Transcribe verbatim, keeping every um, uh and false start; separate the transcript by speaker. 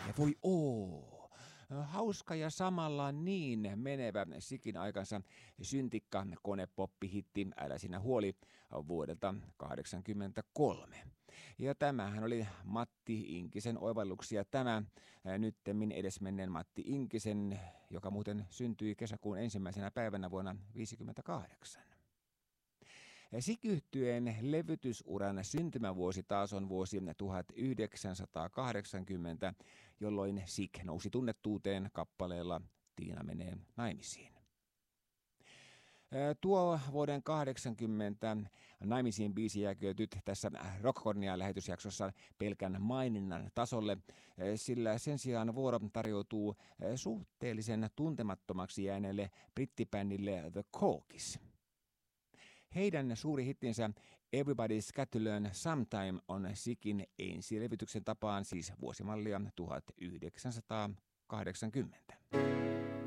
Speaker 1: Voi oo. Hauska ja samalla niin menevä Sikin aikansa syntikka konepoppihitti Älä sinä huoli vuodelta kahdeksankymmentäkolme. Ja tämähän oli Matti Inkisen oivalluksia tämä nyttemmin edesmenneen Matti Inkisen, joka muuten syntyi kesäkuun ensimmäisenä päivänä vuonna tuhatyhdeksänsataaviisikymmentäkahdeksan. Sik-yhtyeen levytysuran syntymävuosi taas on vuosi tuhatyhdeksänsataakahdeksankymmentä, jolloin Sik nousi tunnettuuteen kappaleella Tiina menee naimisiin. Tuo vuoden kahdeksankymmentä naimisiin biisi jääköön nyt tässä Rockkornia-lähetysjaksossa pelkän maininnan tasolle, sillä sen sijaan vuoro tarjoutuu suhteellisen tuntemattomaksi jääneelle brittibändille The Corkis. Heidän suuri hittinsä Everybody's Got to Learn Sometime on Sikin ensilevytyksen tapaan siis vuosimallia tuhatyhdeksänsataakahdeksankymmentä.